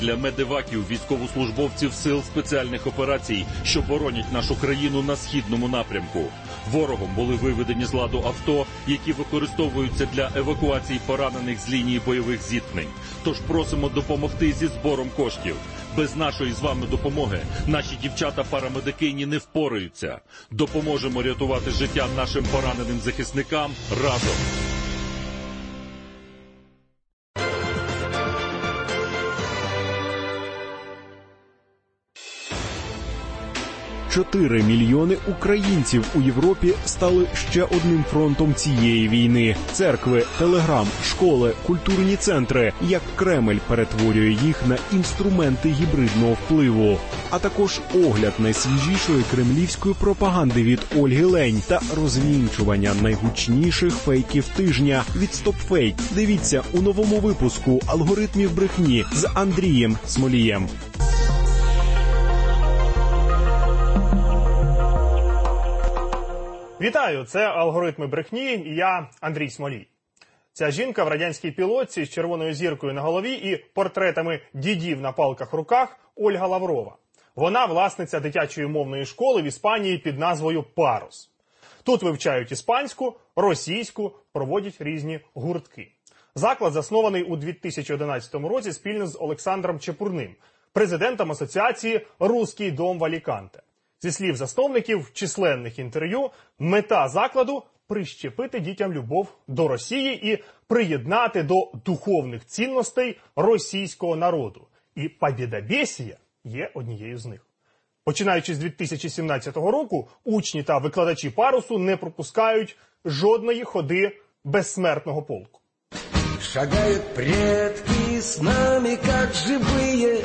Для медеваків, військовослужбовців сил спеціальних операцій, що боронять нашу країну на східному напрямку. Ворогом були виведені з ладу авто, які використовуються для евакуації поранених з лінії бойових зіткнень. Тож просимо допомогти зі збором коштів. Без нашої з вами допомоги наші дівчата-парамедикині не впораються. Допоможемо рятувати життя нашим пораненим захисникам разом. 4 мільйони українців у Європі стали ще одним фронтом цієї війни. Церкви, телеграм, школи, культурні центри. Як Кремль перетворює їх на інструменти гібридного впливу. А також огляд найсвіжішої кремлівської пропаганди від Ольги Лень та розвінчування найгучніших фейків тижня від StopFake. Дивіться у новому випуску «Алгоритмів брехні» з Андрієм Смолієм. Вітаю, це «Алгоритми брехні» і я, Андрій Смолій. Ця жінка в радянській пілотці з червоною зіркою на голові і портретами дідів на палках в руках – Ольга Лаврова. Вона власниця дитячої мовної школи в Іспанії під назвою «Парус». Тут вивчають іспанську, російську, проводять різні гуртки. Заклад заснований у 2011 році спільно з Олександром Чепурним, президентом асоціації «Русский дом в Аліканте». Зі слів засновників в численних інтерв'ю, мета закладу – прищепити дітям любов до Росії і приєднати до духовних цінностей російського народу. І побєдобєсія є однією з них. Починаючи з 2017 року, учні та викладачі «Парусу» не пропускають жодної ходи безсмертного полку. Шагают предки с нами, как живые,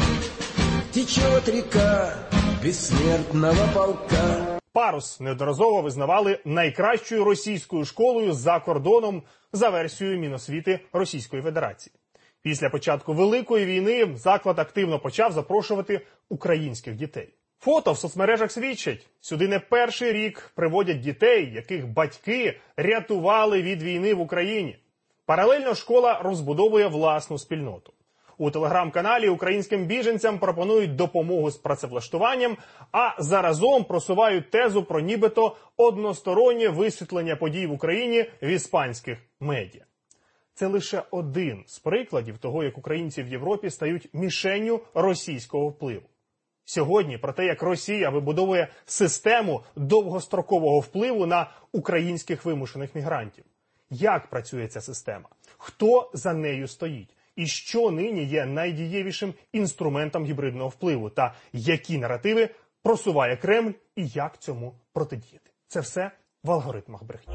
течет река безсмертного полка. «Парус» неодноразово визнавали найкращою російською школою за кордоном за версією Міносвіти Російської Федерації. Після початку Великої війни заклад активно почав запрошувати українських дітей. Фото в соцмережах свідчать, сюди не перший рік приводять дітей, яких батьки рятували від війни в Україні. Паралельно школа розбудовує власну спільноту. У телеграм-каналі українським біженцям пропонують допомогу з працевлаштуванням, а заразом просувають тезу про нібито одностороннє висвітлення подій в Україні в іспанських медіа. Це лише один з прикладів того, як українці в Європі стають мішенню російського впливу. Сьогодні про те, як Росія вибудовує систему довгострокового впливу на українських вимушених мігрантів. Як працює ця система? Хто за нею стоїть? І що нині є найдієвішим інструментом гібридного впливу? Та які наративи просуває Кремль і як цьому протидіяти? Це все в «Алгоритмах брехні».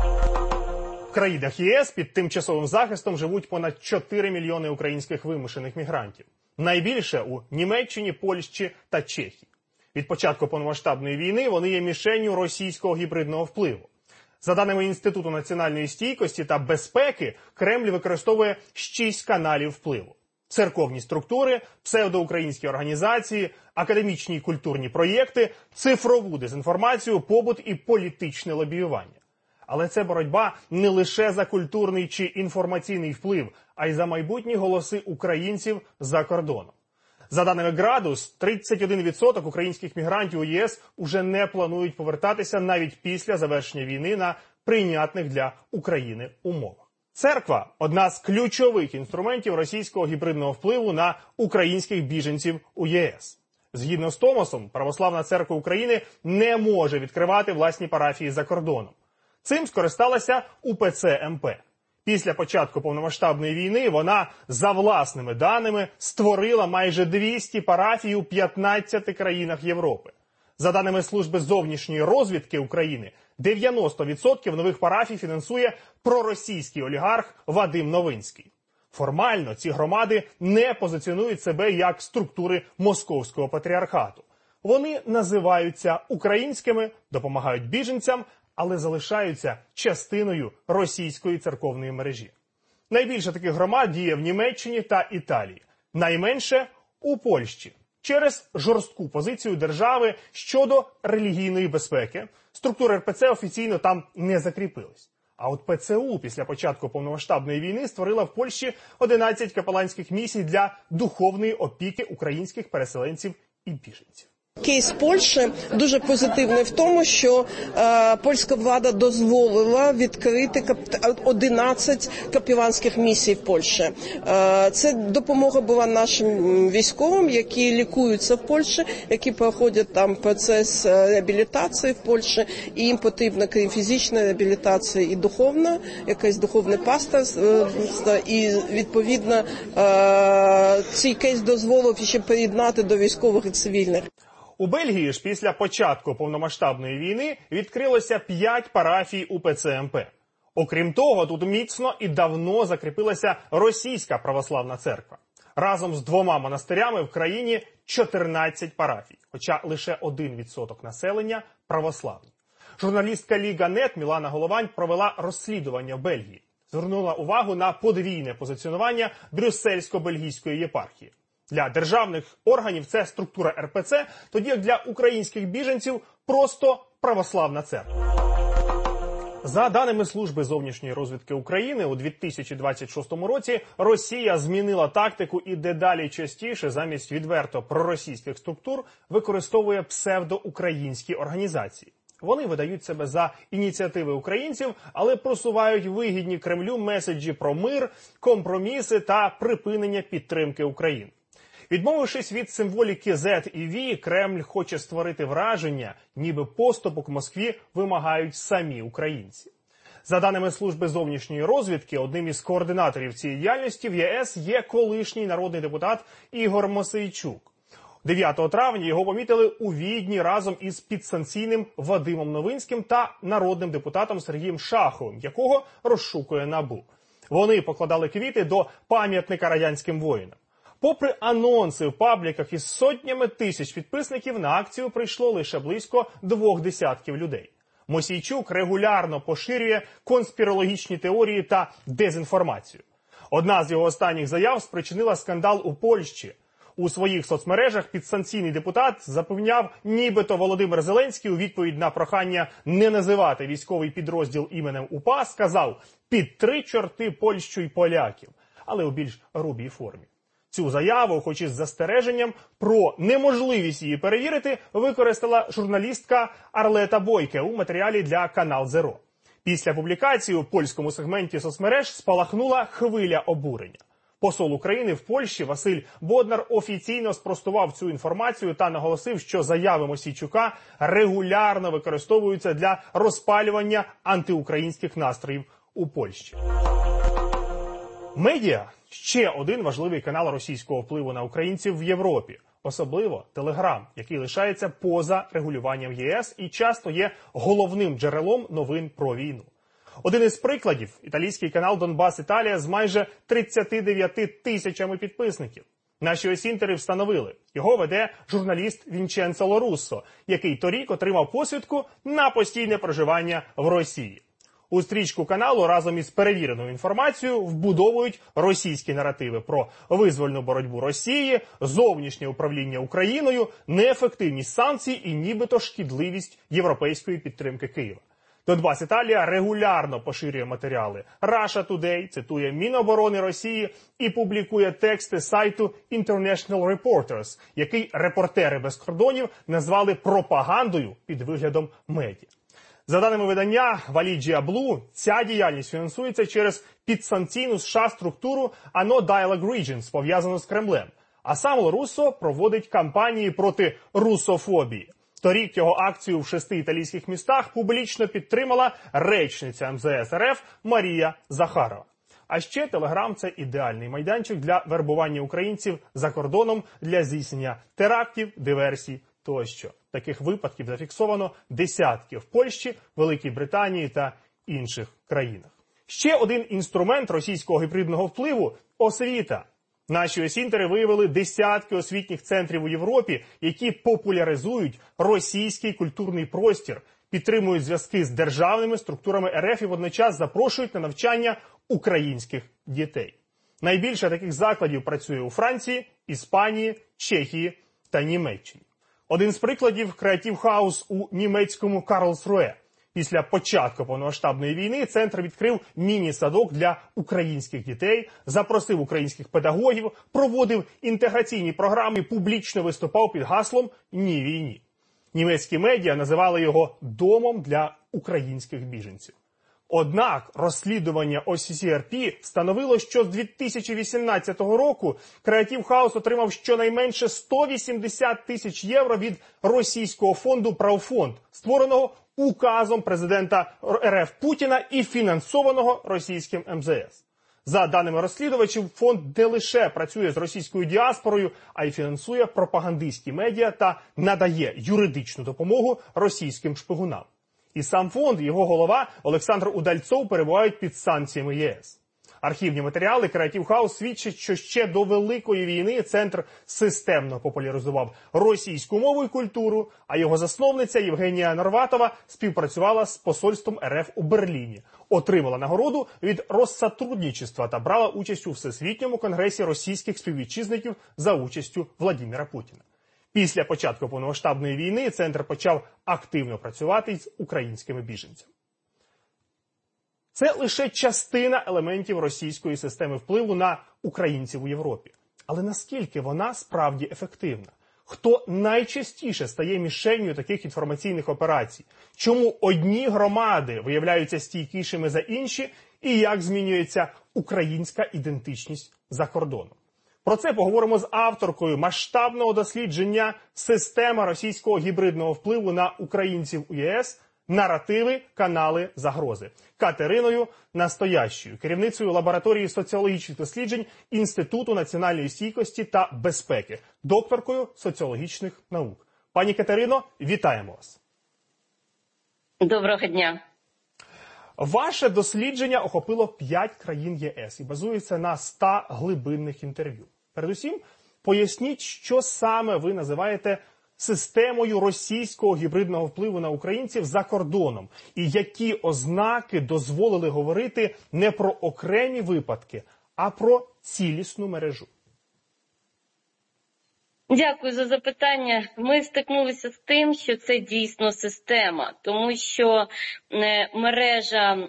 В країнах ЄС під тимчасовим захистом живуть понад 4 мільйони українських вимушених мігрантів. Найбільше у Німеччині, Польщі та Чехії. Від початку повномасштабної війни вони є мішенню російського гібридного впливу. За даними Інституту національної стійкості та безпеки, Кремль використовує 6 каналів впливу. Церковні структури, псевдоукраїнські організації, академічні і культурні проєкти, цифрову дезінформацію, побут і політичне лобіювання. Але це боротьба не лише за культурний чи інформаційний вплив, а й за майбутні голоси українців за кордоном. За даними Градус, 31% українських мігрантів у ЄС уже не планують повертатися навіть після завершення війни на прийнятних для України умовах. Церква – одна з ключових інструментів російського гібридного впливу на українських біженців у ЄС. Згідно з Томосом, Православна церква України не може відкривати власні парафії за кордоном. Цим скористалася УПЦ МП. Після початку повномасштабної війни вона, за власними даними, створила майже 200 парафій у 15 країнах Європи. За даними Служби зовнішньої розвідки України, 90% нових парафій фінансує проросійський олігарх Вадим Новинський. Формально ці громади не позиціонують себе як структури Московського патріархату. Вони називаються українськими, допомагають біженцям, але залишаються частиною російської церковної мережі. Найбільше таких громад діє в Німеччині та Італії. Найменше – у Польщі. Через жорстку позицію держави щодо релігійної безпеки структури РПЦ офіційно там не закріпились. А от ПЦУ після початку повномасштабної війни створила в Польщі 11 капеланських місій для духовної опіки українських переселенців і біженців. Кейс Польщі дуже позитивний в тому, що польська влада дозволила відкрити 11 капеланських місій в Польщі. Це допомога була нашим військовим, які лікуються в Польщі, які проходять там процес реабілітації в Польщі, і їм потрібна крім фізичної реабілітації і духовна, якесь духовне пасторство, і відповідно цей кейс дозволив ще приєднати до військових і цивільних. У Бельгії ж після початку повномасштабної війни відкрилося 5 парафій УПЦ МП. Окрім того, тут міцно і давно закріпилася російська православна церква. Разом з 2 монастирями в країні 14 парафій, хоча лише 1% населення православні. Журналістка Ліга.нет Мілана Головань провела розслідування в Бельгії. Звернула увагу на подвійне позиціонування Брюссельсько-бельгійської єпархії. Для державних органів це структура РПЦ, тоді як для українських біженців просто православна церква. За даними Служби зовнішньої розвідки України, у 2026 році Росія змінила тактику і дедалі частіше замість відверто проросійських структур використовує псевдоукраїнські організації. Вони видають себе за ініціативи українців, але просувають вигідні Кремлю меседжі про мир, компроміси та припинення підтримки України. Відмовившись від символіки Z і V, Кремль хоче створити враження, ніби поступок Москві вимагають самі українці. За даними Служби зовнішньої розвідки, одним із координаторів цієї діяльності в ЄС є колишній народний депутат Ігор Мосійчук. 9 травня його помітили у Відні разом із підсанкційним Вадимом Новинським та народним депутатом Сергієм Шаховим, якого розшукує НАБУ. Вони покладали квіти до пам'ятника радянським воїнам. Попри анонси в пабліках із сотнями тисяч підписників, на акцію прийшло лише близько 20 людей. Мосійчук регулярно поширює конспірологічні теорії та дезінформацію. Одна з його останніх заяв спричинила скандал у Польщі. У своїх соцмережах підсанкційний депутат запевняв, нібито Володимир Зеленський у відповідь на прохання не називати військовий підрозділ іменем УПА сказав «під 3 чорти Польщу й поляків», але у більш грубій формі. Цю заяву, хоч із застереженням про неможливість її перевірити, використала журналістка Арлета Бойке у матеріалі для Канал Зеро. Після публікації у польському сегменті соцмереж спалахнула хвиля обурення. Посол України в Польщі Василь Боднар офіційно спростував цю інформацію та наголосив, що заяви Мосійчука регулярно використовуються для розпалювання антиукраїнських настроїв у Польщі. Медіа – ще один важливий канал російського впливу на українців в Європі. Особливо Телеграм, який лишається поза регулюванням ЄС і часто є головним джерелом новин про війну. Один із прикладів – італійський канал «Донбас Італія» з майже 39 тисячами підписників. Наші осінтери встановили, його веде журналіст Вінченцо Лоруссо, який торік отримав посвідку на постійне проживання в Росії. У стрічку каналу разом із перевіреною інформацією вбудовують російські наративи про визвольну боротьбу Росії, зовнішнє управління Україною, неефективність санкцій і нібито шкідливість європейської підтримки Києва. Донбас Італія регулярно поширює матеріали. Russia Today цитує Міноборони Росії і публікує тексти сайту International Reporters, який репортери без кордонів назвали пропагандою під виглядом медіа. За даними видання Валіджія Блу, ця діяльність фінансується через підсанкційну США структуру ANO Dialogue Regions, пов'язану з Кремлем. А сам Лоруссо проводить кампанії проти русофобії. Торік його акцію в 6 італійських містах публічно підтримала речниця МЗС РФ Марія Захарова. А ще Телеграм – це ідеальний майданчик для вербування українців за кордоном для здійснення терактів, диверсій тощо. Таких випадків зафіксовано десятки в Польщі, Великій Британії та інших країнах. Ще один інструмент російського гібридного впливу – освіта. Наші осінтери виявили десятки освітніх центрів у Європі, які популяризують російський культурний простір, підтримують зв'язки з державними структурами РФ і водночас запрошують на навчання українських дітей. Найбільше таких закладів працює у Франції, Іспанії, Чехії та Німеччині. Один з прикладів – Creative House у німецькому Карлсруе. Після початку повномасштабної війни центр відкрив міні-садок для українських дітей, запросив українських педагогів, проводив інтеграційні програми, публічно виступав під гаслом «Ні війні». Німецькі медіа називали його «домом для українських біженців». Однак розслідування OCCRP встановило, що з 2018 року Creative House отримав щонайменше 180 тисяч євро від російського фонду «Правфонд», створеного указом президента РФ Путіна і фінансованого російським МЗС. За даними розслідувачів, фонд не лише працює з російською діаспорою, а й фінансує пропагандистські медіа та надає юридичну допомогу російським шпигунам. І сам фонд, і його голова Олександр Удальцов перебувають під санкціями ЄС. Архівні матеріали Creative House свідчать, що ще до Великої війни центр системно популяризував російську мову і культуру, а його засновниця Євгенія Норватова співпрацювала з посольством РФ у Берліні, отримала нагороду від Россотрудничества та брала участь у Всесвітньому конгресі російських співвітчизників за участю Владимира Путіна. Після початку повномасштабної війни центр почав активно працювати з українськими біженцями. Це лише частина елементів російської системи впливу на українців у Європі. Але наскільки вона справді ефективна? Хто найчастіше стає мішенню таких інформаційних операцій? Чому одні громади виявляються стійкішими за інші? І як змінюється українська ідентичність за кордоном? Про це поговоримо з авторкою масштабного дослідження «Система російського гібридного впливу на українців у ЄС. Наративи, канали, загрози» Катериною Настоящою, керівницею лабораторії соціологічних досліджень Інституту національної стійкості та безпеки, докторкою соціологічних наук. Пані Катерино, вітаємо вас. Доброго дня. Ваше дослідження охопило 5 країн ЄС і базується на 100 глибинних інтерв'ю. Передусім, поясніть, що саме ви називаєте системою російського гібридного впливу на українців за кордоном і які ознаки дозволили говорити не про окремі випадки, а про цілісну мережу. Дякую за запитання. Ми стикнулися з тим, що це дійсно система, тому що мережа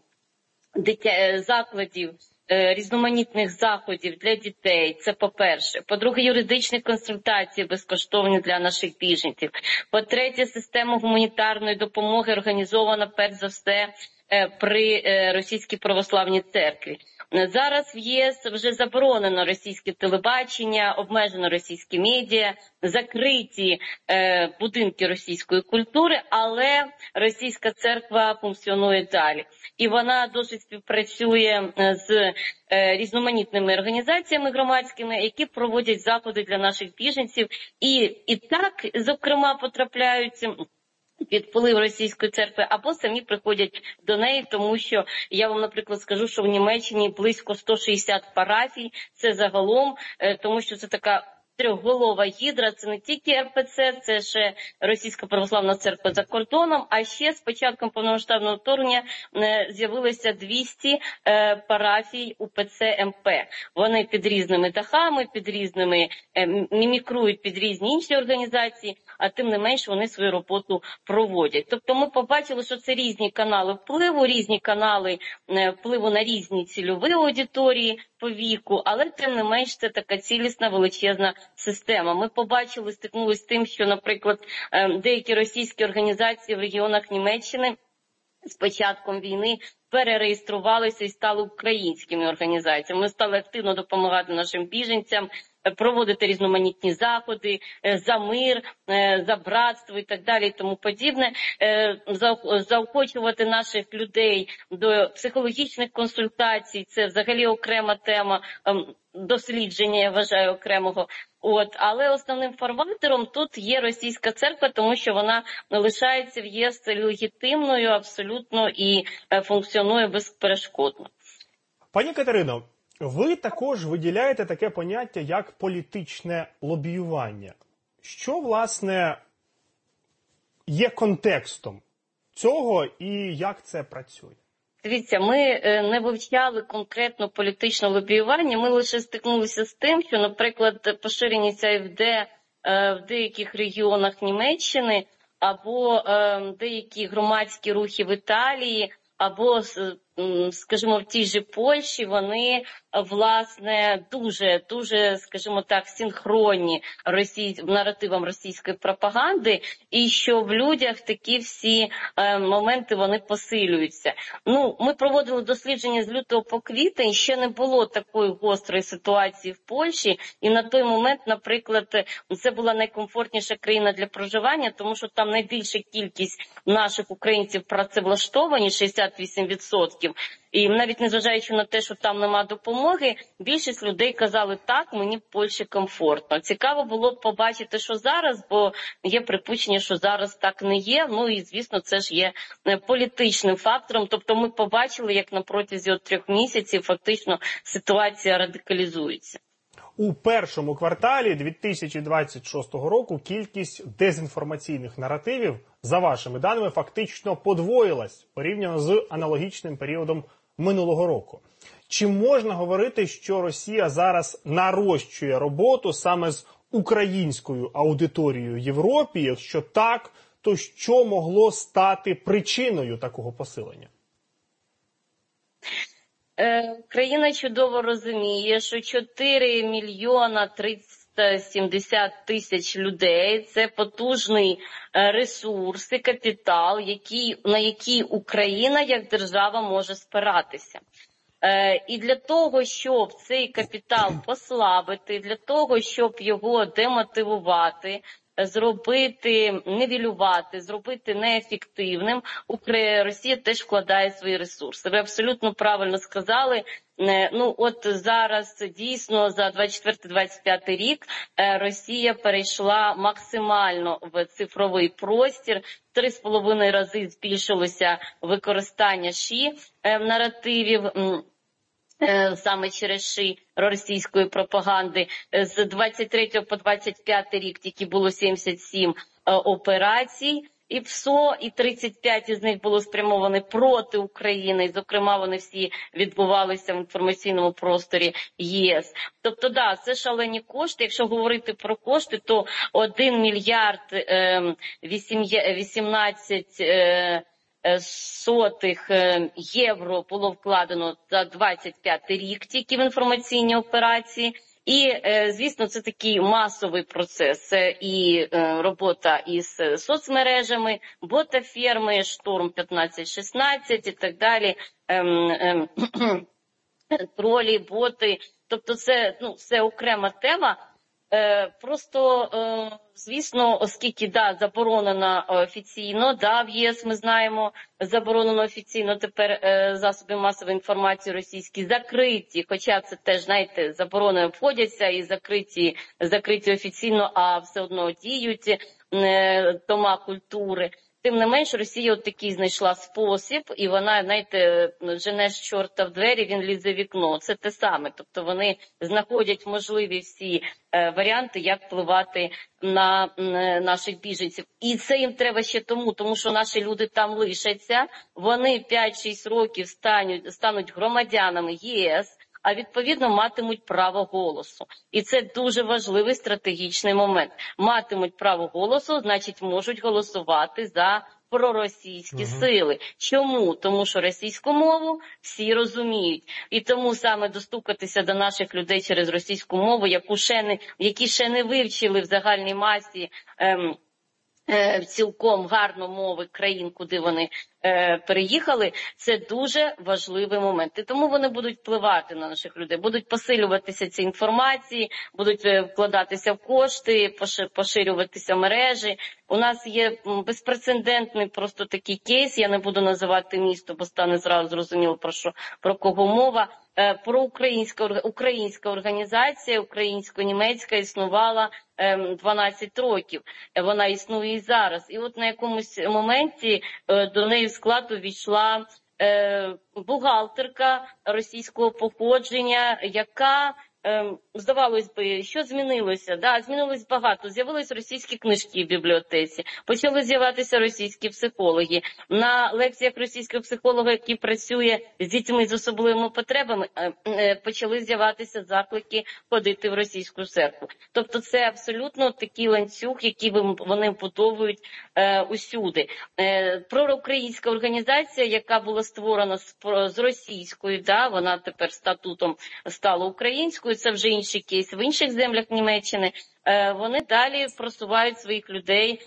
закладів, різноманітних заходів для дітей, це по-перше. По-друге, юридичні консультації безкоштовні для наших біженців. По-третє, система гуманітарної допомоги організована перш за все при Російській православній церкві. Зараз в ЄС вже заборонено російське телебачення, обмежено російські медіа, закриті будинки російської культури, але російська церква функціонує далі. І вона досить співпрацює з різноманітними організаціями громадськими, які проводять заходи для наших біженців. І так, зокрема, потрапляють під вплив російської церкви, або самі приходять до неї, тому що я вам, наприклад, скажу, що в Німеччині близько 160 парафій, це загалом, тому що це така трьохголова гідра, це не тільки РПЦ, це ще Російська православна церква за кордоном, а ще з початком повномасштабного вторгнення з'явилося 200 парафій УПЦ МП. Вони під різними дахами, під різними, мімікрують під різні інші організації, а тим не менш вони свою роботу проводять. Тобто ми побачили, що це різні канали впливу, різні канали впливу на різні цільові аудиторії по віку, але тим не менш це така цілісна величезна система. Ми побачили, стикнулися з тим, що, наприклад, деякі російські організації в регіонах Німеччини з початком війни перереєструвалися і стали українськими організаціями. Ми стали активно допомагати нашим біженцям, проводити різноманітні заходи за мир, за братство і так далі і тому подібне, заохочувати наших людей до психологічних консультацій, це взагалі окрема тема дослідження, я вважаю, окремого. Але основним фарватером тут є російська церква, тому що вона лишається в ЄС легітимною абсолютно і функціонує безперешкодно. Пані Катерино, ви також виділяєте таке поняття, як політичне лобіювання. Що, власне, є контекстом цього і як це працює? Дивіться, ми не вивчали конкретно політичне лобіювання, ми лише стикнулися з тим, що, наприклад, поширеність АФД в деяких регіонах Німеччини або деякі громадські рухи в Італії, або, скажімо, в тій же Польщі, вони, власне, дуже, скажімо так, синхронні наративам російської пропаганди, і що в людях такі всі моменти, вони посилюються. Ми проводили дослідження з лютого по квітень, ще не було такої гострої ситуації в Польщі, і на той момент, наприклад, це була найкомфортніша країна для проживання, тому що там найбільша кількість наших українців працевлаштовані, 68%. І навіть незважаючи на те, що там нема допомоги, більшість людей казали, так, мені в Польщі комфортно. Цікаво було б побачити, що зараз, бо є припущення, що зараз так не є. І, звісно, це ж є політичним фактором. Тобто ми побачили, як на протязі 3 місяців фактично ситуація радикалізується. У першому кварталі 2026 року кількість дезінформаційних наративів, за вашими даними, фактично подвоїлась порівняно з аналогічним періодом минулого року. Чи можна говорити, що Росія зараз нарощує роботу саме з українською аудиторією в Європі? Якщо так, то що могло стати причиною такого посилення? Країна чудово розуміє, що 4 мільйона 370 тисяч людей – це потужний ресурс і капітал, на який Україна як держава може спиратися. І для того, щоб цей капітал послабити, для того, щоб його демотивувати, нівелювати, зробити неефективним, Росія теж вкладає свої ресурси. Ви абсолютно правильно сказали. От зараз дійсно за 24-25 рік Росія перейшла максимально в цифровий простір. 3,5 рази збільшилося використання наративів, саме через російської пропаганди. З 23 по 25 рік тільки було 77 операцій і ПСО, і 35 із них було спрямовані проти України, і, зокрема, вони всі відбувалися в інформаційному просторі єС. Тобто, це шалені кошти. Якщо говорити про кошти, то 1 мільярд 18 сотих євро було вкладено за 25 рік тільки в інформаційні операції. І, звісно, це такий масовий процес. І робота із соцмережами, ботаферми, Шторм 1516 і так далі, тролі, боти. Тобто це окрема тема. Просто, звісно, оскільки, заборонено офіційно, в ЄС ми знаємо, заборонено офіційно тепер засоби масової інформації російські закриті, хоча це теж, знаєте, заборони обходяться і закриті офіційно, а все одно діють дома культури. Тим не менш, Росія такий знайшла спосіб, і вона, знаєте, жене з чорта в двері, він лізе в вікно. Це те саме. Тобто вони знаходять можливі всі варіанти, як впливати на наших біженців. І це їм треба ще тому що наші люди там лишаться, вони 5-6 років стануть громадянами ЄС, а відповідно матимуть право голосу. І це дуже важливий стратегічний момент. Матимуть право голосу, значить можуть голосувати за проросійські сили. Чому? Тому що російську мову всі розуміють. І тому саме достукатися до наших людей через російську мову, які ще не вивчили в загальній масі цілком гарно мови країн, куди вони переїхали, це дуже важливий момент. І тому вони будуть впливати на наших людей, будуть посилюватися ці інформації, будуть вкладатися в кошти, поширюватися мережі. У нас є безпрецедентний просто такий кейс, я не буду називати місто, бо стане зразу зрозуміло, про кого мова. Про українська організація, українсько-німецька, існувала 12 років. Вона існує і зараз. І от на якомусь моменті до неї в склад увійшла бухгалтерка російського походження, яка здавалось би, що змінилося? Да, змінилось багато. З'явились російські книжки в бібліотеці, почали з'являтися російські психологи. На лекціях російського психолога, який працює з дітьми з особливими потребами, почали з'являтися заклики ходити в російську церкву. Тобто це абсолютно такий ланцюг, який вони будовують усюди. Проукраїнська організація, яка була створена з російською, да, вона тепер статутом стала українською, це вже інший кейс в інших землях Німеччини, вони далі просувають своїх людей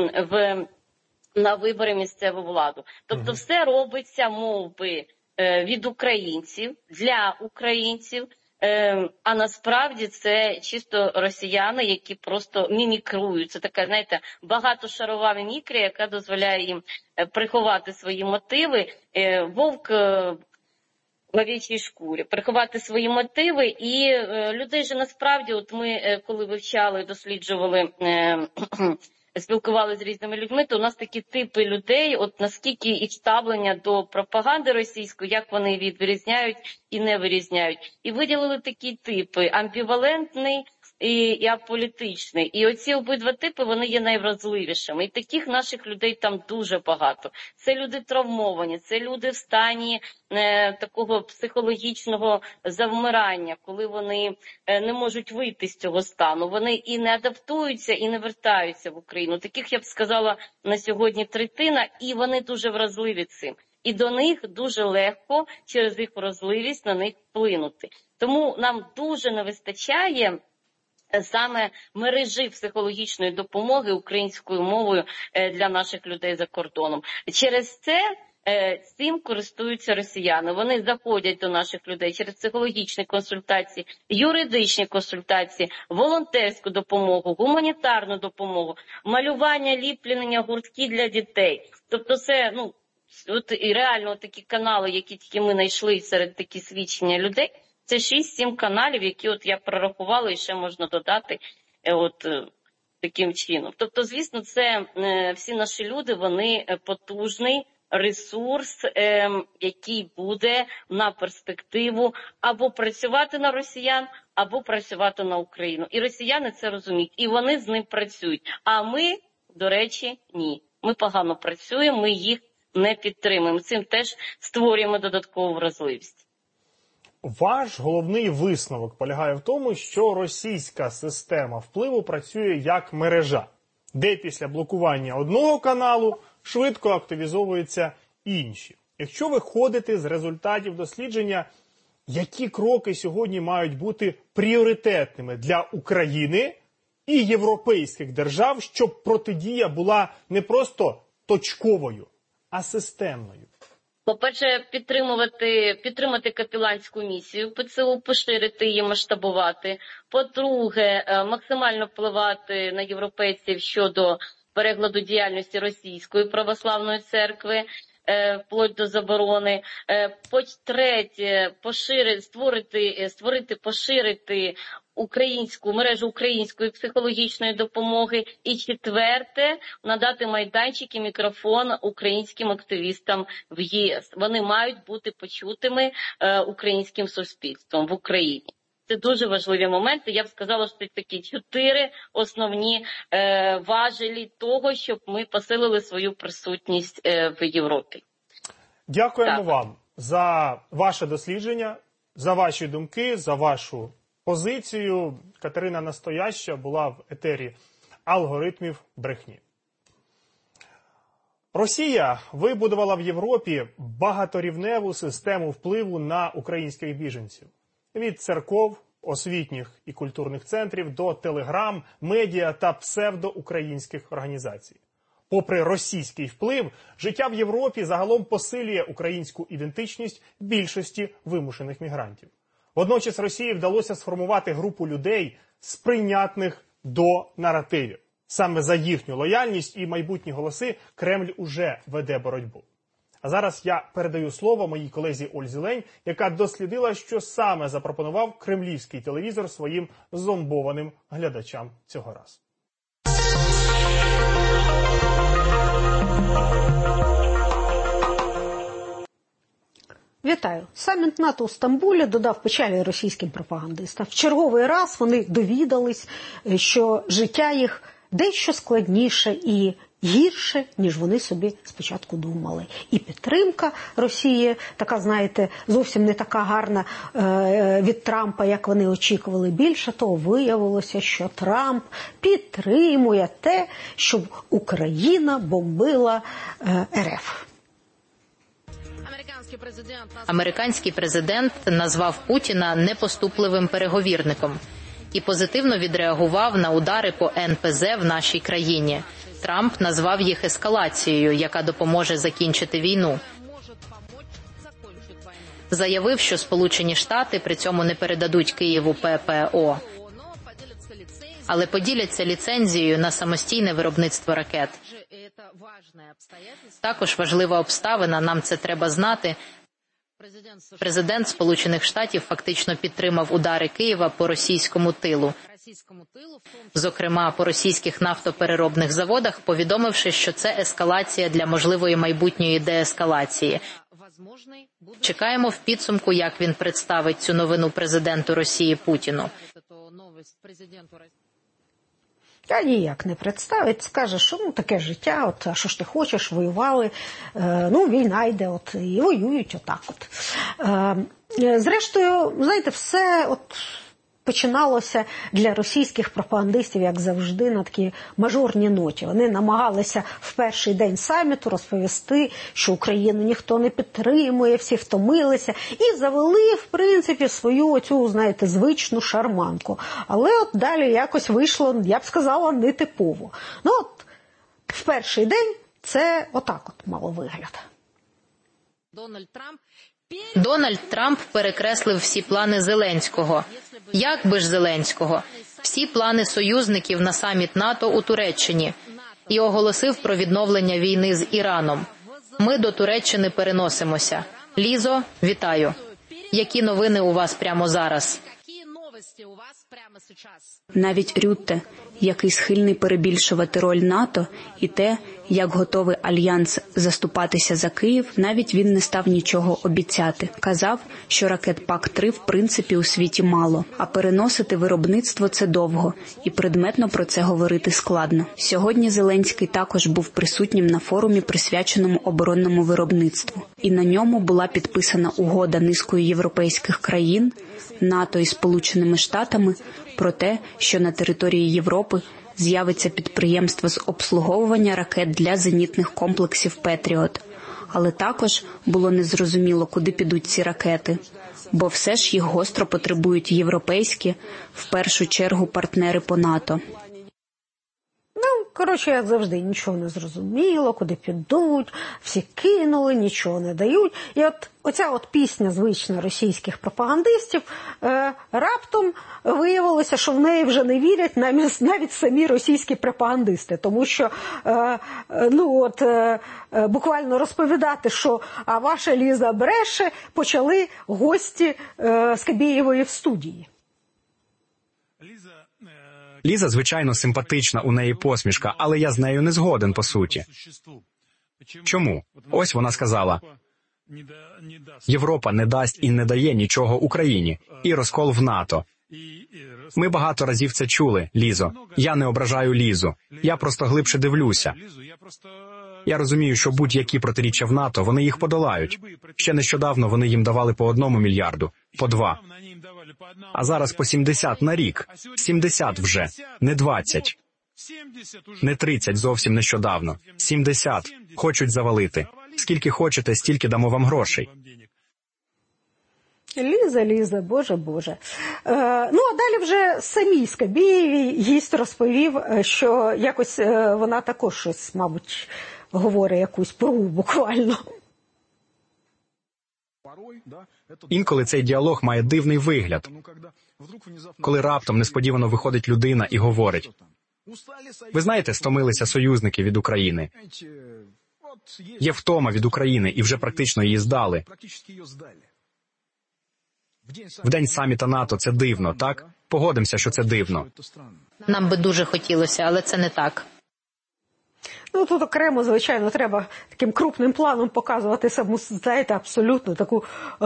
на вибори місцеву владу. Тобто все робиться, мов би, від українців, для українців, а насправді це чисто росіяни, які просто мімікрують. Це така, знаєте, багатошарова мімікрія, яка дозволяє їм приховати свої мотиви. Вовк в овечій шкурі, приховати свої мотиви. І людей же насправді, от ми коли вивчали, досліджували, спілкувалися з різними людьми, то у нас такі типи людей, от наскільки їх ставлення до пропаганди російської, як вони відрізняють і не вирізняють. І виділили такі типи: амбівалентний і аполітичний. І оці обидва типи, вони є найвразливішими. І таких наших людей там дуже багато. Це люди травмовані, це люди в стані такого психологічного завмирання, коли вони не можуть вийти з цього стану. Вони і не адаптуються, і не вертаються в Україну. Таких, я б сказала, на сьогодні третина, і вони дуже вразливі цим. І до них дуже легко через їх вразливість на них вплинути. Тому нам дуже не вистачає саме мережі психологічної допомоги українською мовою для наших людей за кордоном. Через це цим користуються росіяни. Вони заходять до наших людей через психологічні консультації, юридичні консультації, волонтерську допомогу, гуманітарну допомогу, малювання, ліплення, гуртки для дітей. Тобто це, от і реально такі канали, які тільки ми знайшли серед такі свідчення людей, це 6-7 каналів, які от я прорахувала, і ще можна додати от таким чином. Тобто, звісно, це всі наші люди, вони потужний ресурс, який буде на перспективу або працювати на росіян, або працювати на Україну. І росіяни це розуміють, і вони з ним працюють. А ми, до речі, ні. Ми погано працюємо, ми їх не підтримуємо. Цим теж створюємо додаткову вразливість. Ваш головний висновок полягає в тому, що російська система впливу працює як мережа, де після блокування одного каналу швидко активізовуються інші. Якщо виходити з результатів дослідження, які кроки сьогодні мають бути пріоритетними для України і європейських держав, щоб протидія була не просто точковою, а системною? По-перше, підтримати капеланську місію ПЦУ, поширити її, масштабувати. По-друге, максимально впливати на європейців щодо перегляду діяльності Російської православної церкви, вплоть до заборони. По-третє, поширити мережу української психологічної допомоги. І четверте, надати майданчик і мікрофон українським активістам в ЄС. Вони мають бути почутими українським суспільством в Україні. Це дуже важливі моменти. Я б сказала, що це такі 4 основні важелі того, щоб ми посилили свою присутність в Європі. Дякуємо вам за ваше дослідження, за ваші думки, за вашу позицію. Катерина Настояща була в етері «Алгоритмів брехні». Росія вибудувала в Європі багаторівневу систему впливу на українських біженців. Від церков, освітніх і культурних центрів до телеграм, медіа та псевдоукраїнських організацій. Попри російський вплив, життя в Європі загалом посилює українську ідентичність більшості вимушених мігрантів. Водночас Росії вдалося сформувати групу людей, сприйнятних до наративів. Саме за їхню лояльність і майбутні голоси Кремль уже веде боротьбу. А зараз я передаю слово моїй колезі Ользі Лень, яка дослідила, що саме запропонував кремлівський телевізор своїм зомбованим глядачам цього разу. Вітаю. Саміт НАТО у Стамбулі додав печалі російським пропагандистам. В черговий раз вони довідались, що життя їх дещо складніше і гірше, ніж вони собі спочатку думали. І підтримка Росії, така, знаєте, зовсім не така гарна від Трампа, як вони очікували. Більше того, виявилося, що Трамп підтримує те, щоб Україна бомбила РФ. Американський президент назвав Путіна непоступливим переговірником і позитивно відреагував на удари по НПЗ в нашій країні. Трамп назвав їх ескалацією, яка допоможе закінчити війну. Заявив, що Сполучені Штати при цьому не передадуть Києву ППО, але поділяться ліцензією на самостійне виробництво ракет. Також важлива обставина, нам це треба знати. Президент Сполучених Штатів фактично підтримав удари Києва по російському тилу. Зокрема, по російських нафтопереробних заводах, повідомивши, що це ескалація для можливої майбутньої деескалації. Чекаємо в підсумку, як він представить цю новину президенту Росії Путіну. Та ніяк не представить, скаже, що таке життя, а що ж ти хочеш, воювали, війна йде, і воюють отак. Зрештою, знаєте, все починалося для російських пропагандистів, як завжди, на такій мажорній ноті. Вони намагалися в перший день саміту розповісти, що Україну ніхто не підтримує, всі втомилися, і завели, в принципі, свою оцю, знаєте, звичну шарманку. Але далі якось вийшло, я б сказала, нетипово. В перший день це отак мало вигляд. Дональд Трамп перекреслив всі плани Зеленського. Як би ж Зеленського? Всі плани союзників на саміт НАТО у Туреччині. І оголосив про відновлення війни з Іраном. Ми до Туреччини переносимося. Лізо, вітаю. Які новини у вас прямо зараз? Навіть Рютте, який схильний перебільшувати роль НАТО, і те, як готовий Альянс заступатися за Київ, навіть він не став нічого обіцяти. Казав, що ракет ПАК-3 в принципі у світі мало, а переносити виробництво – це довго, і предметно про це говорити складно. Сьогодні Зеленський також був присутнім на форумі, присвяченому оборонному виробництву. І на ньому була підписана угода низкою європейських країн, НАТО і Сполученими Штатами про те, що на території Європи з'явиться підприємство з обслуговування ракет для зенітних комплексів «Петріот». Але також було незрозуміло, куди підуть ці ракети, бо все ж їх гостро потребують європейські, в першу чергу, партнери по НАТО. Як завжди, нічого не зрозуміло, куди підуть, всі кинули, нічого не дають. І оця пісня звична російських пропагандистів раптом виявилося, що в неї вже не вірять навіть самі російські пропагандисти. Тому що буквально розповідати, що «а ваша Ліза бреше», почали гості Скабєєвої в студії. Ліза, звичайно, симпатична, у неї посмішка, але я з нею не згоден, по суті. Чому? Ось вона сказала, Європа не дасть і не дає нічого Україні, і розкол в НАТО. Ми багато разів це чули, Лізо. Я не ображаю Лізу, я просто глибше дивлюся. Я розумію, що будь-які протиріччя в НАТО, вони їх подолають. Ще нещодавно вони їм давали по 1 мільярду, по 2. А зараз по 70 на рік. 70 вже, не 20. Не 30 зовсім нещодавно. 70. Хочуть завалити. Скільки хочете, стільки дамо вам грошей. Ліза, Боже. А далі вже самій Скабєєвій гість розповів, що якось вона також щось, мабуть, говорить якусь пору буквально. Інколи цей діалог має дивний вигляд. Коли раптом несподівано виходить людина і говорить: ви знаєте, стомилися союзники від України. Є втома від України і вже практично її здали. В день саміта НАТО це дивно, так? Погодимося, що це дивно. Нам би дуже хотілося, але це не так. Ну, тут окремо, звичайно, треба таким крупним планом показувати саму, знаєте, абсолютно таку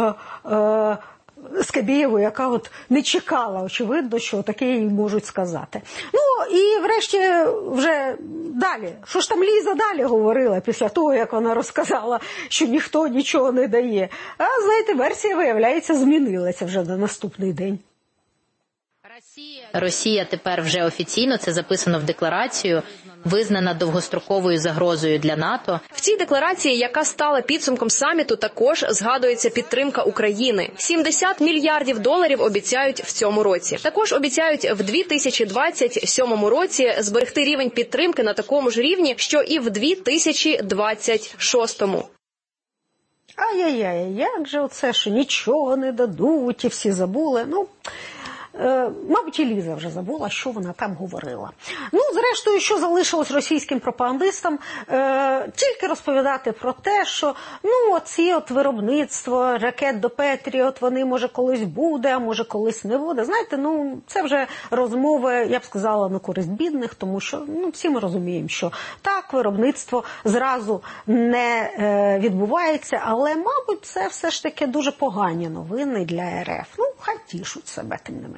Скабєєву, яка от не чекала, очевидно, що таке їй можуть сказати. Ну, і врешті вже далі. Що ж там Ліза далі говорила після того, як вона розказала, що ніхто нічого не дає. А, знаєте, версія, виявляється, змінилася вже на наступний день. Росія тепер вже офіційно, це записано в декларацію, визнана довгостроковою загрозою для НАТО. В цій декларації, яка стала підсумком саміту, також згадується підтримка України. $70 мільярдів обіцяють в цьому році. Також обіцяють в 2027 році зберегти рівень підтримки на такому ж рівні, що і в 2026. Ай-яй-яй, як же оце, що нічого не дадуть і всі забули. Ну, мабуть, і Ліза вже забула, що вона там говорила. Ну, зрештою, що залишилось російським пропагандистам? Тільки розповідати про те, що, ну, оці от виробництво ракет до Петріот, вони, може, колись буде, а може, колись не буде. Знаєте, ну, це вже розмови, я б сказала, на користь бідних, тому що, ну, всі ми розуміємо, що так, виробництво зразу не відбувається, але, мабуть, це все ж таки дуже погані новини для РФ. Ну, хай тішуть себе, тим не менше.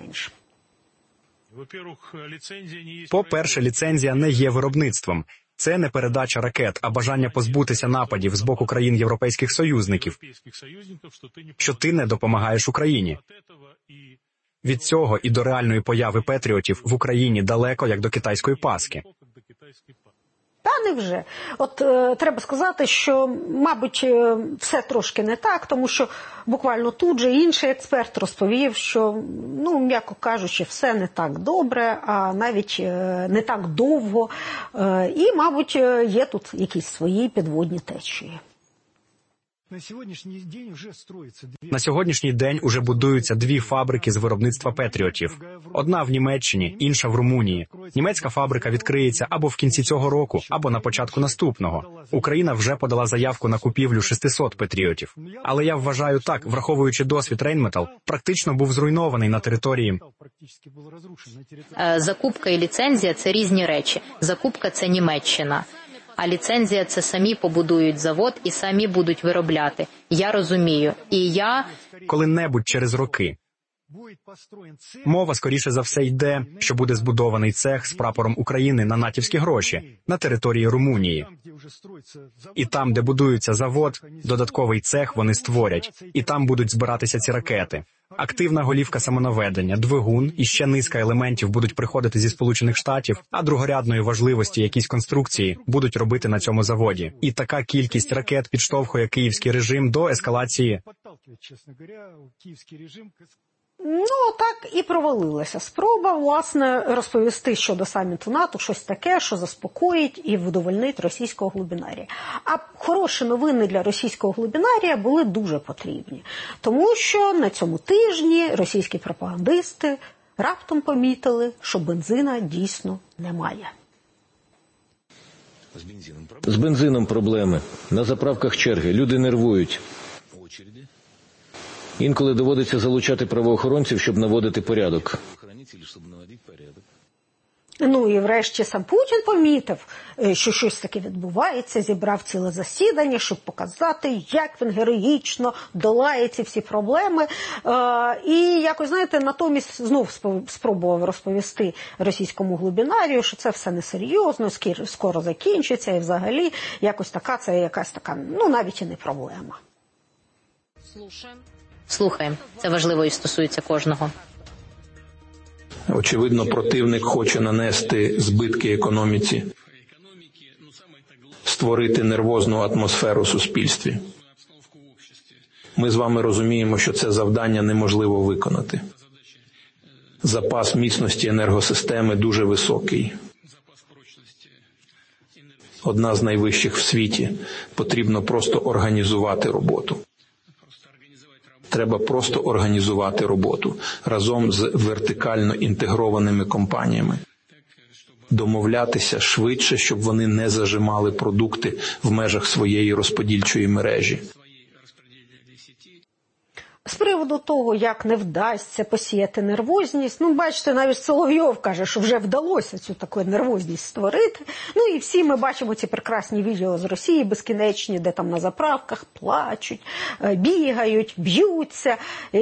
По-перше, ліцензія не є виробництвом. Це не передача ракет, а бажання позбутися нападів з боку країн європейських союзників, що ти не допомагаєш Україні. Від цього і до реальної появи патріотів в Україні далеко, як до китайської паски. Та невже. От треба сказати, що, мабуть, все трошки не так, тому що буквально тут же інший експерт розповів, що, ну, м'яко кажучи, все не так добре, а навіть не так довго. І, мабуть, є тут якісь свої підводні течії. На сьогоднішній день уже будуються 2 фабрики з виробництва патріотів. Одна в Німеччині, інша в Румунії. Німецька фабрика відкриється або в кінці цього року, або на початку наступного. Україна вже подала заявку на купівлю 600 патріотів. Але я вважаю так, враховуючи досвід Рейнметал, практично був зруйнований на території. Закупка і ліцензія – це різні речі. Закупка – це Німеччина. А ліцензія – це самі побудують завод і самі будуть виробляти. Я розумію. І я... Коли-небудь через роки. Мова, скоріше за все, йде, що буде збудований цех з прапором України на натівські гроші на території Румунії. І там, де будується завод, додатковий цех вони створять. І там будуть збиратися ці ракети. Активна голівка самонаведення, двигун і ще низка елементів будуть приходити зі Сполучених Штатів, а другорядної важливості якісь конструкції будуть робити на цьому заводі. І така кількість ракет підштовхує київський режим до ескалації. Ну, так і провалилася спроба, власне, розповісти щодо саміту НАТО щось таке, що заспокоїть і вдовольнить російського глубінарія. А хороші новини для російського глубінарія були дуже потрібні. Тому що на цьому тижні російські пропагандисти раптом помітили, що бензина дійсно немає. З бензином проблеми. На заправках черги. Люди нервують. Інколи доводиться залучати правоохоронців, щоб наводити порядок. Ну і врешті сам Путін помітив, що щось таке відбувається, зібрав ціле засідання, щоб показати, як він героїчно долає ці всі проблеми. І якось, знаєте, натомість знов спробував розповісти російському глубінарію, що це все несерйозно, скоро закінчиться і взагалі якось така, це якась така, ну навіть і не проблема. Слухаємо. Це важливо і стосується кожного. Очевидно, противник хоче нанести збитки економіці, створити нервозну атмосферу в суспільстві. Ми з вами розуміємо, що це завдання неможливо виконати. Запас міцності енергосистеми дуже високий. Одна з найвищих в світі. Потрібно просто організувати роботу. Треба просто організувати роботу разом з вертикально інтегрованими компаніями. Домовлятися швидше, щоб вони не зажимали продукти в межах своєї розподільчої мережі. З приводу того, як не вдасться посіяти нервозність, бачите, навіть Соловйов каже, що вже вдалося цю таку нервозність створити. І всі ми бачимо ці прекрасні відео з Росії, безкінечні, де там на заправках плачуть, бігають, б'ються.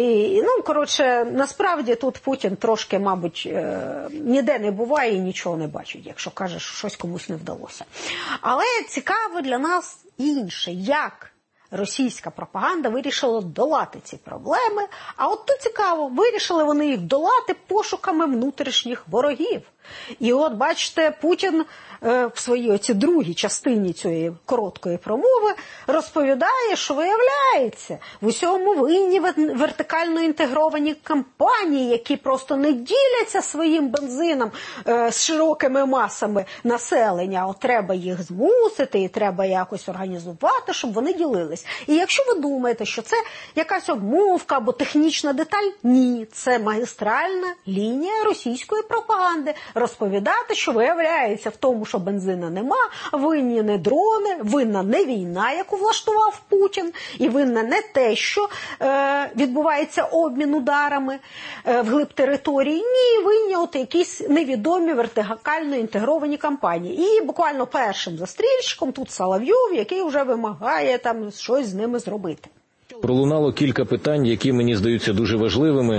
Насправді тут Путін трошки, мабуть, ніде не буває і нічого не бачить, якщо каже, що щось комусь не вдалося. Але цікаво для нас інше, як російська пропаганда вирішила долати ці проблеми, а от тут цікаво, вирішили вони їх долати пошуками внутрішніх ворогів. І от, бачите, Путін в своїй оці другій частині цієї короткої промови розповідає, що, виявляється, в усьому винні вертикально інтегровані компанії, які просто не діляться своїм бензином з широкими масами населення. От треба їх змусити і треба якось організувати, щоб вони ділились. І якщо ви думаєте, що це якась обмовка або технічна деталь, ні, це магістральна лінія російської пропаганди. Розповідати, що виявляється в тому, що бензина нема, винні не дрони, винна не війна, яку влаштував Путін, і винна не те, що відбувається обмін ударами вглиб території, ні, винні от якісь невідомі вертикально інтегровані компанії. І буквально першим застрільщиком тут Соловйов, який вже вимагає там щось з ними зробити. Пролунало кілька питань, які мені здаються дуже важливими.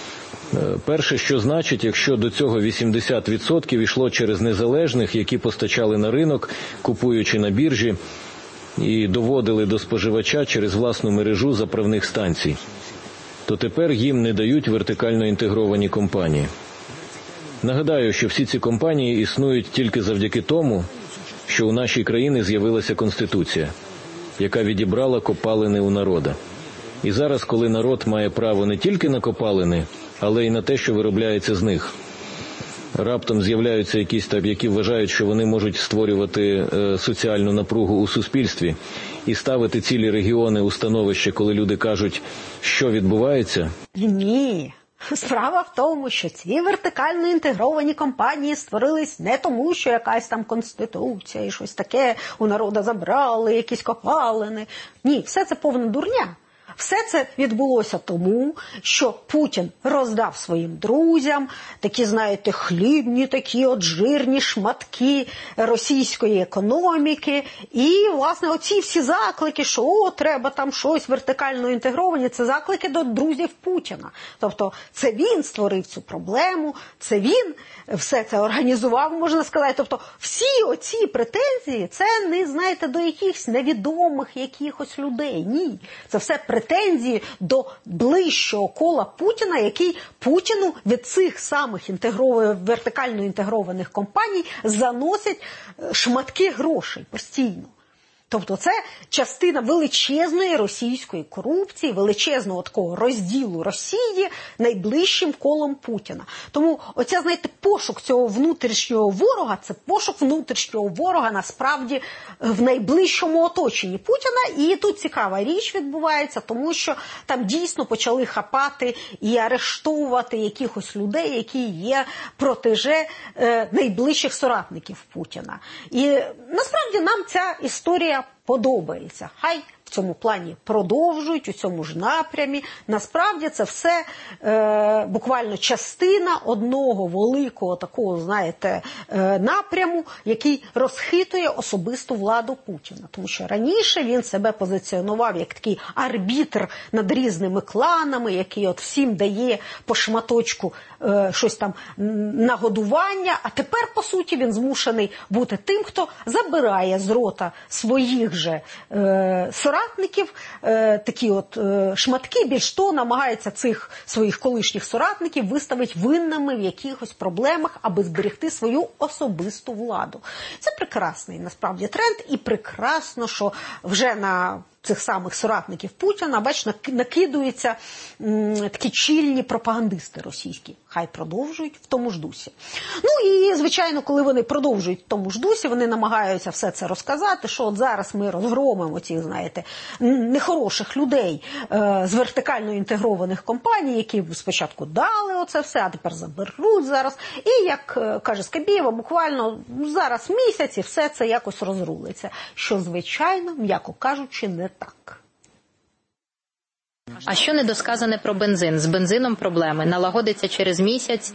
Перше, що значить, якщо до цього 80% йшло через незалежних, які постачали на ринок, купуючи на біржі, і доводили до споживача через власну мережу заправних станцій, то тепер їм не дають вертикально інтегровані компанії. Нагадаю, що всі ці компанії існують тільки завдяки тому, що у нашій країні з'явилася Конституція, яка відібрала копалини у народа. І зараз, коли народ має право не тільки на копалини, але й на те, що виробляється з них, раптом з'являються якісь там, які вважають, що вони можуть створювати соціальну напругу у суспільстві і ставити цілі регіони у становище, коли люди кажуть, що відбувається? Ні. Справа в тому, що ці вертикально інтегровані компанії створились не тому, що якась там конституція і щось таке у народу забрали, якісь копалини. Ні, все це повна дурня. Все це відбулося тому, що Путін роздав своїм друзям такі, знаєте, хлібні, такі от жирні шматки російської економіки. І, власне, оці всі заклики, що треба там щось вертикально інтегровані, це заклики до друзів Путіна. Тобто це він створив цю проблему, це він все це організував, можна сказати. Тобто всі оці претензії, це не, знаєте, до якихось невідомих якихось людей. Ні. Це все претензії до ближчого кола Путіна, який Путіну від цих самих вертикально інтегрованих компаній заносять шматки грошей постійно. Тобто це частина величезної російської корупції, величезного такого розділу Росії найближчим колом Путіна. Тому оця, знаєте, пошук цього внутрішнього ворога, це пошук внутрішнього ворога насправді в найближчому оточенні Путіна. І тут цікава річ відбувається, тому що там дійсно почали хапати і арештовувати якихось людей, які є протеже найближчих соратників Путіна. І насправді нам ця історія подобається. Хай в цьому плані продовжують, у цьому ж напрямі. Насправді це все буквально частина одного великого такого, знаєте, напряму, який розхитує особисту владу Путіна. Тому що раніше він себе позиціонував як такий арбітр над різними кланами, який от всім дає по шматочку щось там нагодування, а тепер, по суті, він змушений бути тим, хто забирає з рота своїх же соратників такі от шматки, більш того, намагається цих своїх колишніх соратників виставити винними в якихось проблемах, аби зберегти свою особисту владу. Це прекрасний, насправді, тренд, і прекрасно, що вже на цих самих соратників Путіна, бачите, накидуються такі чільні пропагандисти російські. Хай продовжують в тому ж дусі. Ну і, звичайно, коли вони продовжують в тому ж дусі, вони намагаються все це розказати, що от зараз ми розгромимо цих, знаєте, нехороших людей з вертикально інтегрованих компаній, які спочатку дали оце все, а тепер заберуть зараз. І, як каже Скабєєва, буквально зараз місяць і все це якось розрулиться. Що, звичайно, м'яко кажучи, не так. А що недосказане про бензин? З бензином проблеми. Налагодиться через місяць.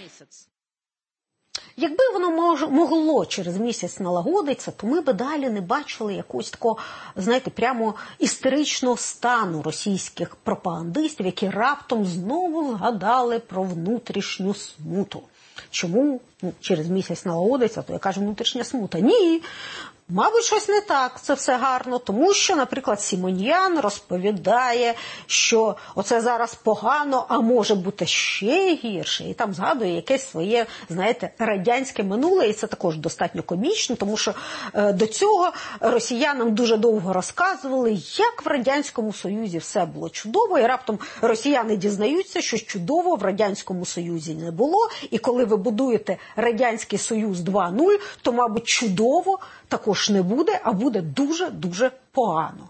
Якби воно могло через місяць налагодитися, то ми би далі не бачили якогось такого, знаєте, прямо істеричного стану російських пропагандистів, які раптом знову згадали про внутрішню смуту. Чому через місяць налагодиться, то я кажу, внутрішня смута? Ні. Мабуть, щось не так, це все гарно, тому що, наприклад, Сімоньян розповідає, що оце зараз погано, а може бути ще гірше. І там згадує якесь своє, знаєте, радянське минуле, і це також достатньо комічно, тому що до цього росіянам дуже довго розказували, як в Радянському Союзі все було чудово, і раптом росіяни дізнаються, що чудово в Радянському Союзі не було, і коли ви будуєте Радянський Союз 2.0, то, мабуть, чудово також не буде, а буде дуже-дуже погано.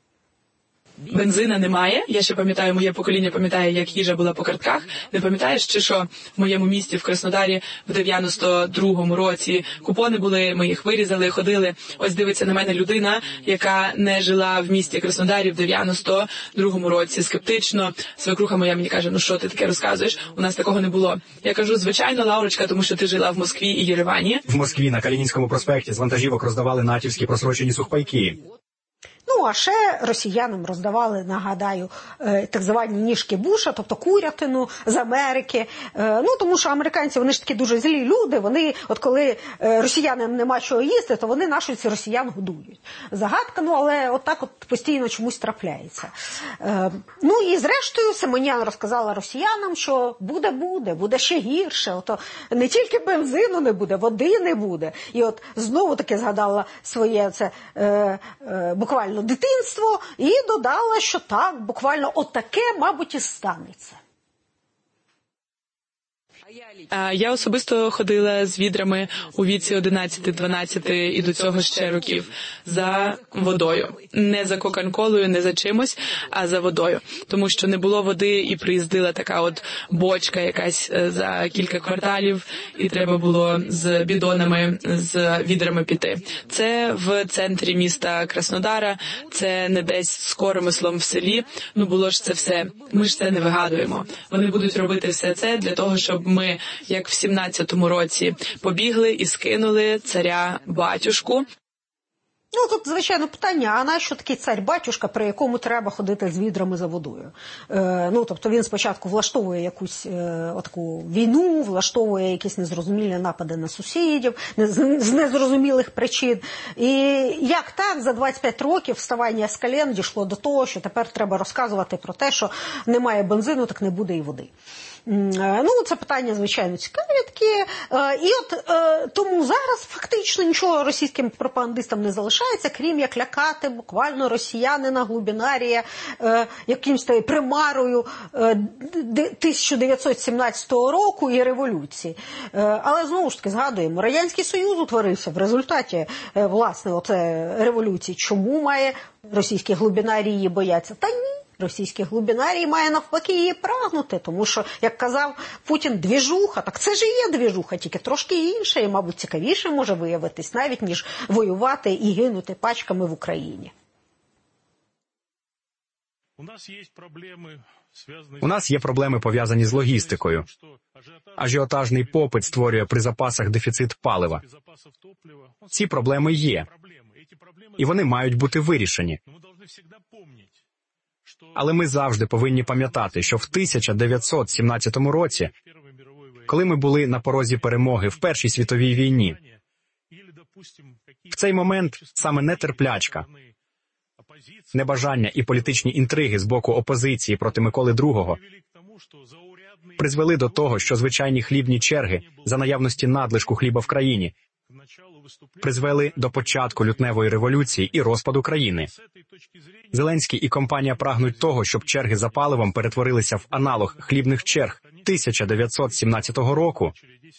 Бензина немає. Я ще пам'ятаю, моє покоління пам'ятає, як їжа була по картках. Не пам'ятаєш, чи що в моєму місті в Краснодарі в 92-му році купони були, ми їх вирізали, ходили. Ось дивиться на мене людина, яка не жила в місті Краснодарі в 92-му році. Скептично. Свекруха моя мені каже, ну що ти таке розказуєш? У нас такого не було. Я кажу, звичайно, Лаурочка, тому що ти жила в Москві і Єревані. В Москві на Калінінському проспекті з вантажівок роздавали натівські просрочені сухпайки. Ну, а ще росіянам роздавали, нагадаю, так звані ніжки Буша, тобто курятину з Америки. Ну, тому що американці, вони ж такі дуже злі люди, вони, от коли росіянам нема чого їсти, то вони наших росіян годують. Загадка, ну, але отак от постійно чомусь трапляється. Ну, і зрештою Симонян розказала росіянам, що буде ще гірше. Ото не тільки бензину не буде, води не буде. І от знову таки згадала своє це буквально дитинство і додала, що так, буквально отаке, мабуть, і станеться. Я особисто ходила з відрами у віці 11-12 і до цього ще років за водою. Не за кока-колою, не за чимось, а за водою. Тому що не було води і приїздила така от бочка якась за кілька кварталів, і треба було з бідонами, з відрами піти. Це в центрі міста Краснодара, це не десь з коромислом в селі. Ну було ж це все. Ми ж це не вигадуємо. Вони будуть робити все це для того, щоб ми, як в 17-му році, побігли і скинули царя-батюшку. Ну, тут, звичайно, питання, а нащо такий цар-батюшка, при якому треба ходити з відрами за водою? Ну, тобто він спочатку влаштовує якусь отаку війну, влаштовує якісь незрозумілі напади на сусідів, з незрозумілих причин. І як так за 25 років вставання з колін дійшло до того, що тепер треба розказувати про те, що немає бензину, так не буде і води. Ну, це питання, звичайно, цікаві такі. І от тому зараз фактично нічого російським пропагандистам не залишається, крім як лякати буквально росіянина Глубінарія якимсь примарою 1917 року і революції. Але, знову ж таки, згадуємо, Радянський Союз утворився в результаті, власне, оце революції. Чому має російські глубінарії її бояться? Та ні. Російський глубінарій має навпаки її прагнути, тому що, як казав Путін, двіжуха, так це ж і є двіжуха, тільки трошки інша і, мабуть, цікавіше може виявитись, навіть ніж воювати і гинути пачками в Україні. У нас є проблеми, пов'язані з логістикою. Ажіотажний попит створює при запасах дефіцит палива. Ці проблеми є, і вони мають бути вирішені. Але ми завжди повинні пам'ятати, що в 1917 році, коли ми були на порозі перемоги в Першій світовій війні, в цей момент саме нетерплячка, небажання і політичні інтриги з боку опозиції проти Миколи II призвели до того, що звичайні хлібні черги за наявності надлишку хліба в країні призвели до початку лютневої революції і розпаду країни. Зеленський і компанія прагнуть того, щоб черги за паливом перетворилися в аналог хлібних черг 1917 року.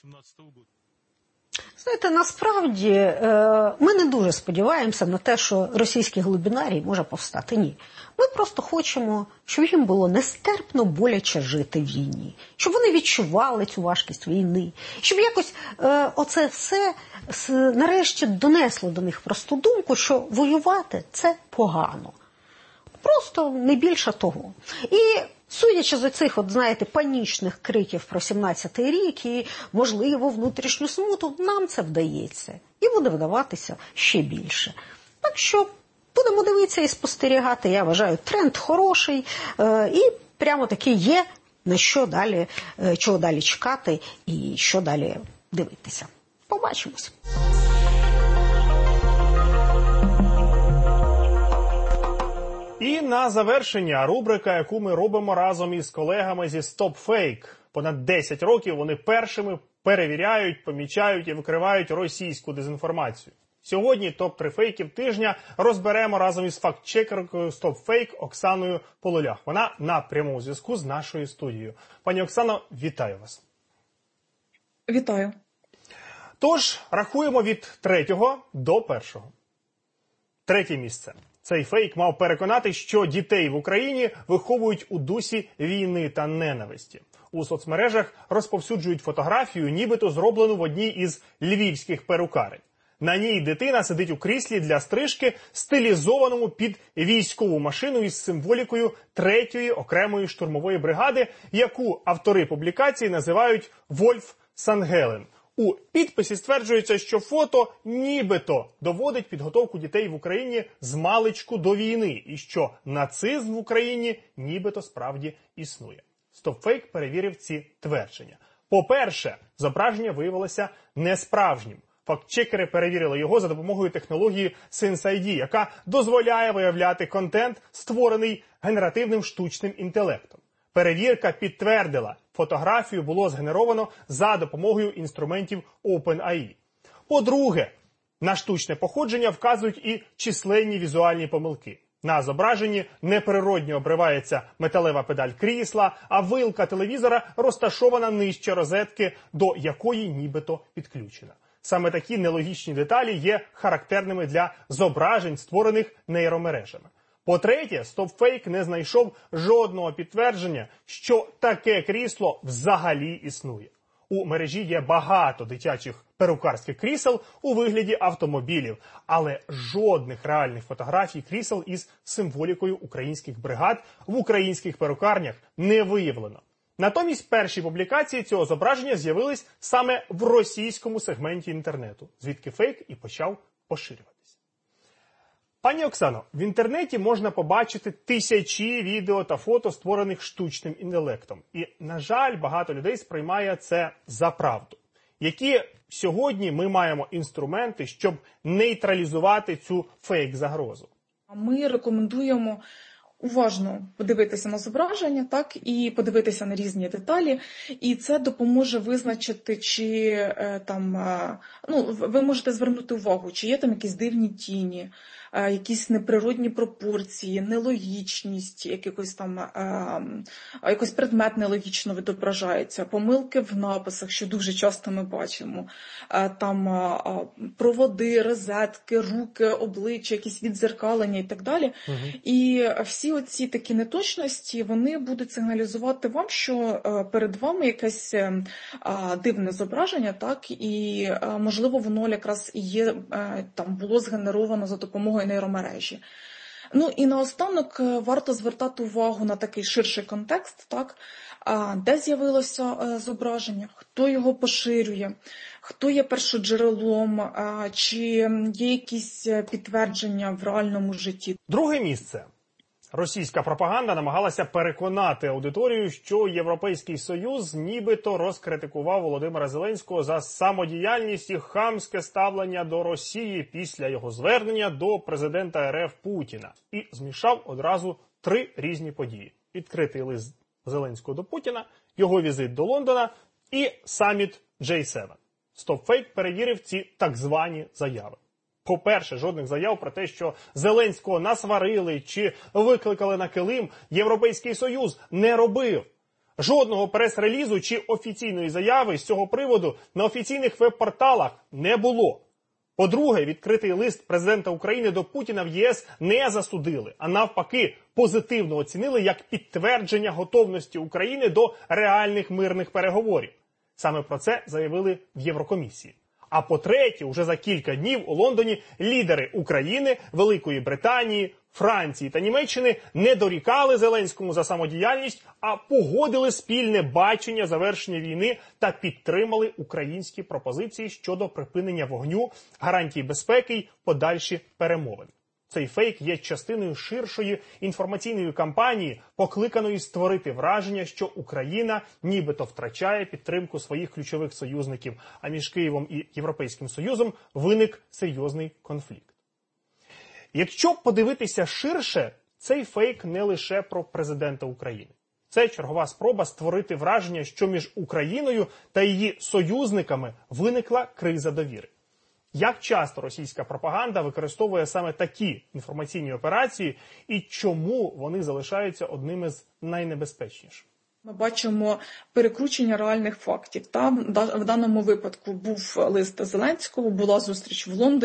Знаєте, насправді ми не дуже сподіваємося на те, що російський глубінарій може повстати. Ні. Ми просто хочемо, щоб їм було нестерпно боляче жити в війні. Щоб вони відчували цю важкість війни. Щоб якось оце все нарешті донесло до них просту думку, що воювати – це погано. Просто не більше того. І судячи з оцих, панічних криків про 17-й рік і, можливо, внутрішню смуту, нам це вдається. І буде вдаватися ще більше. Так що будемо дивитися і спостерігати. Я вважаю, тренд хороший. І прямо таки є на що далі, чого далі чекати і що далі дивитися. Побачимось. І на завершення рубрика, яку ми робимо разом із колегами зі StopFake. Понад 10 років вони першими перевіряють, помічають і викривають російську дезінформацію. Сьогодні топ-3 фейків тижня розберемо разом із фактчекеркою StopFake Оксаною Полулях. Вона на прямому зв'язку з нашою студією. Пані Оксано, вітаю вас. Вітаю. Тож, рахуємо від 3-го до 1-го. 3-е місце. Цей фейк мав переконати, що дітей в Україні виховують у дусі війни та ненависті. У соцмережах розповсюджують фотографію, нібито зроблену в одній із львівських перукарень. На ній дитина сидить у кріслі для стрижки, стилізованому під військову машину із символікою 3-ї окремої штурмової бригади, яку автори публікації називають «Вольф Сангелен». У підписі стверджується, що фото нібито доводить підготовку дітей в Україні змалечку до війни і що нацизм в Україні нібито справді існує. StopFake перевірив ці твердження. По-перше, зображення виявилося несправжнім. Фактчекери перевірили його за допомогою технології SenseID, яка дозволяє виявляти контент, створений генеративним штучним інтелектом. Перевірка підтвердила, фотографію було згенеровано за допомогою інструментів OpenAI. По-друге, на штучне походження вказують і численні візуальні помилки. На зображенні неприродньо обривається металева педаль крісла, а вилка телевізора розташована нижче розетки, до якої нібито підключена. Саме такі нелогічні деталі є характерними для зображень, створених нейромережами. По-третє, StopFake не знайшов жодного підтвердження, що таке крісло взагалі існує. У мережі є багато дитячих перукарських крісел у вигляді автомобілів, але жодних реальних фотографій крісел із символікою українських бригад в українських перукарнях не виявлено. Натомість перші публікації цього зображення з'явились саме в російському сегменті інтернету, звідки фейк і почав поширюватися. Пані Оксано, в інтернеті можна побачити тисячі відео та фото, створених штучним інтелектом. І, на жаль, багато людей сприймає це за правду. Які сьогодні ми маємо інструменти, щоб нейтралізувати цю фейк-загрозу? Ми рекомендуємо уважно подивитися на зображення, так, і подивитися на різні деталі, і це допоможе визначити, чи ви можете звернути увагу, чи є там якісь дивні тіні, якісь неприродні пропорції, нелогічність, якийсь предмет нелогічно відображається, помилки в написах, що дуже часто ми бачимо, проводи, розетки, руки, обличчя, якісь віддзеркалення і так далі. І всі оці такі неточності, вони будуть сигналізувати вам, що перед вами якесь дивне зображення, так, і можливо воно якраз і є, було згенеровано за допомогою нейромережі. Ну і наостанок варто звертати увагу на такий ширший контекст, так, де з'явилося зображення, хто його поширює, хто є першоджерелом, чи є якісь підтвердження в реальному житті. Друге місце. Російська пропаганда намагалася переконати аудиторію, що Європейський Союз нібито розкритикував Володимира Зеленського за самодіяльність і хамське ставлення до Росії після його звернення до президента РФ Путіна. І змішав одразу 3 різні події. Відкритий лист Зеленського до Путіна, його візит до Лондона і саміт J7. StopFake перевірив ці так звані заяви. По-перше, жодних заяв про те, що Зеленського насварили чи викликали на килим, Європейський Союз не робив. Жодного прес-релізу чи офіційної заяви з цього приводу на офіційних веб-порталах не було. По-друге, відкритий лист президента України до Путіна в ЄС не засудили, а навпаки позитивно оцінили як підтвердження готовності України до реальних мирних переговорів. Саме про це заявили в Єврокомісії. А по-третє, уже за кілька днів у Лондоні лідери України, Великої Британії, Франції та Німеччини не дорікали Зеленському за самодіяльність, а погодили спільне бачення завершення війни та підтримали українські пропозиції щодо припинення вогню, гарантій безпеки й подальші перемовини. Цей фейк є частиною ширшої інформаційної кампанії, покликаної створити враження, що Україна нібито втрачає підтримку своїх ключових союзників, а між Києвом і Європейським Союзом виник серйозний конфлікт. Якщо подивитися ширше, цей фейк не лише про президента України. Це чергова спроба створити враження, що між Україною та її союзниками виникла криза довіри. Як часто російська пропаганда використовує саме такі інформаційні операції і чому вони залишаються одними з найнебезпечніших? Ми бачимо перекручення реальних фактів. Там в даному випадку був лист Зеленського, була зустріч в Лондоні.